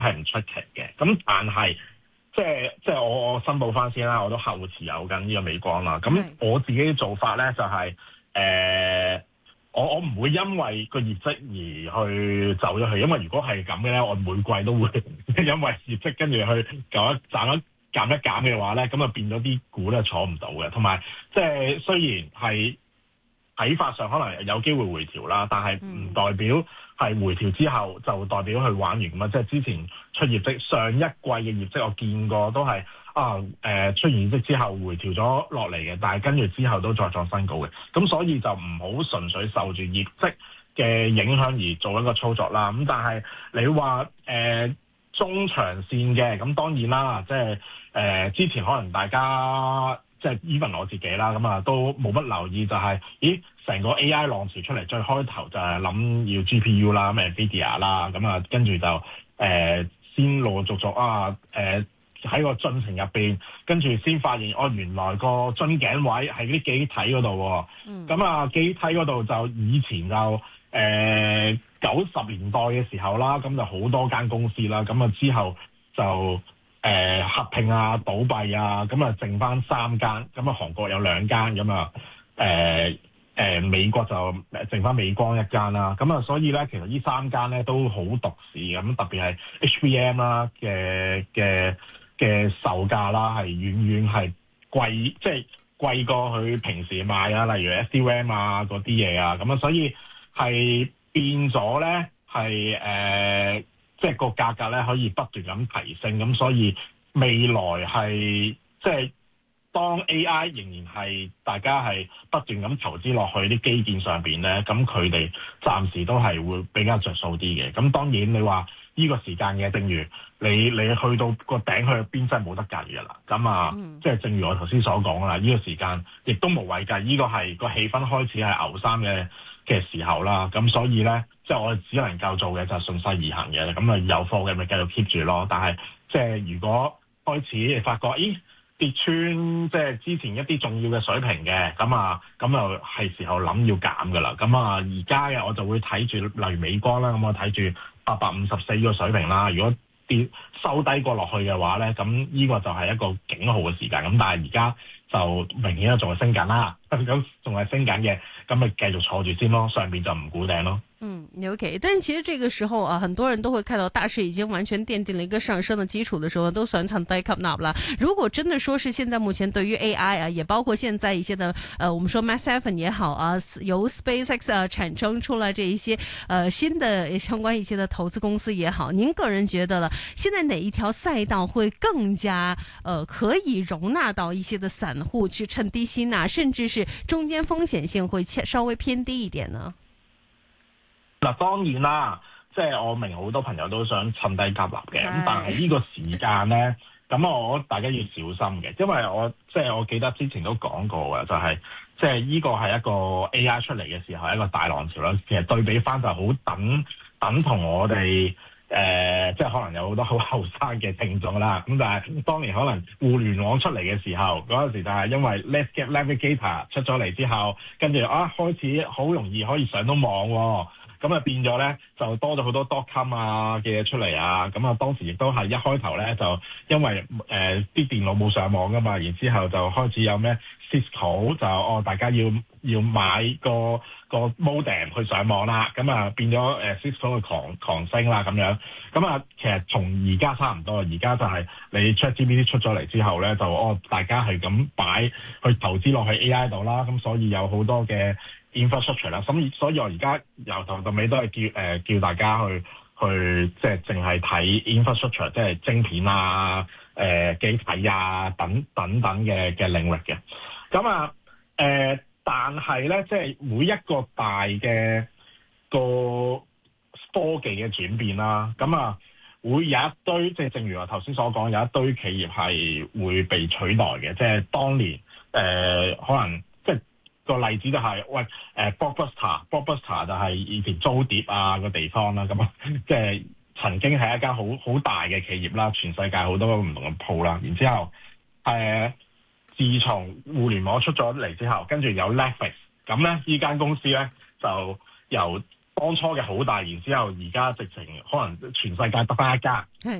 係唔出奇嘅。咁但係即係我申報翻先啦，我都客戶持有緊呢個美光啦。咁我自己做法咧就係、我唔會因為個業績而去走咗去，因為如果係咁嘅咧，我每季都會因為業績跟住去減一減嘅話咧，咁就變咗啲股咧坐唔到嘅。同埋即係雖然係睇法上可能有機會回調啦，但係唔代表係回調之後就代表去玩完咁啊！即係之前出業績，上一季嘅業績我見過都係出完業績之後回調咗落嚟嘅，但係跟住之後都再創新高嘅。咁所以就唔好純粹受住業績嘅影響而做一個操作啦。咁但係你話中長線嘅，咁當然啦，即係之前可能大家即係 even 我自己啦，咁啊都冇乜留意就係、成個 AI 浪潮出嚟，最開頭就係諗要 GPU 啦，咁 NVIDIA 啦，咁啊跟住就先陸陸續續喺個進程入邊，跟住先發現原來個樽頸位係啲記憶體嗰度喎。咁啊記憶體嗰度就以前就90年代嘅時候啦，咁就好多間公司啦，咁啊之後就合併啊、倒閉啊，咁啊剩翻3間，咁啊韓國有2間，咁啊美國就剩翻美光1間啦。咁啊所以咧，其實呢3間咧都好獨市，咁特別係 HBM 啦嘅售價啦，係遠遠係貴，即係貴過佢平時賣啊，例如 SDRAM 啊嗰啲嘢啊，咁啊所以係變咗咧，係即係個價格咧可以不斷咁提升，咁所以未來係即係當 AI 仍然係大家係不斷咁投資落去啲基建上邊咧，咁佢哋暫時都係會比較着數啲嘅。咁當然你話呢個時間嘅，正如你去到個頂去邊真係冇得計㗎啦。咁啊，即係正如我頭先所講啦，呢個時間亦都無謂計，呢個係個氣氛開始係牛三嘅時候啦。咁所以咧，即係我哋只能夠做嘅就係順勢而行嘅。咁啊有貨嘅咪繼續 keep 住咯。但係即係如果開始你發覺，跌穿即係之前一啲重要嘅水平嘅，咁就係時候諗要減㗎啦。咁啊而家嘅我就會睇住，例如美光啦，咁我睇住854個水平啦。如果跌收低過落去嘅話咧，咁呢個就係一個警號嘅時間。咁但係而家就明顯仲係升緊啦，咁仲係升緊嘅，咁咪繼續坐住先咯，上面就唔估頂咯。 OK， 但其實這個時候啊，很多人都會看到大市已經完全奠定了一個上升的基礎的時候，都想趁低吸納啦。如果真的說是現在目前對於 AI 啊，也包括現在一些的我們說 Mach7 也好啊，由 SpaceX 啊產生出來這一些新的相關一些的投資公司也好，您個人覺得了，現在哪一條賽道會更加可以容納到一些的散戶去趁低吸納，甚至是中間風險性會稍微偏低一點呢？ 嗱，當然啦，即係我明好多朋友都想趁低吸納嘅，咁但係呢個時間咧，咁我覺得大家要小心嘅，因為我記得之前都講過嘅，就係即係呢個係一個 AI 出嚟嘅時候係一個大浪潮啦。其實對比翻就好等同我哋即係可能有好多好後生嘅聽眾啦。咁但係當年可能互聯網出嚟嘅時候，嗰陣時就係因為 Let's Get Navigator 出咗嚟之後，跟住開始好容易可以上到網喎。咁啊變咗咧，就多咗好多 .com 啊嘅嘢出嚟啊！咁啊當時亦都係一開頭咧，就因為啲電腦冇上網噶嘛，然之後就開始有咩 Cisco 就大家要買個 modem 去上網啦，咁啊變咗Cisco 去狂升啦咁樣。咁啊其實從而家差唔多，而家就係你 ChatGPT 出咗嚟之後咧，就大家係咁擺去投資落去 AI 度啦，咁所以有好多嘅infrastructure 啦，所以我而家由頭到尾都係叫大家去即係淨係睇 infrastructure，即係晶片啊、機體啊等嘅領域嘅。咁但係咧，即係每一個大嘅個科技嘅轉變啦，會有一堆即係正如我頭先所講，有一堆企業係會被取代嘅，即係當年可能。個例子就係Blockbuster 就係以前租碟啊個地方啦，咁即係曾經係一間好大嘅企業啦，全世界好多唔同嘅鋪啦。然之後自從互聯網出咗嚟之後，跟住有 Netflix，咁咧呢間公司咧就由當初嘅好大，然之後而家直情可能全世界得返一家。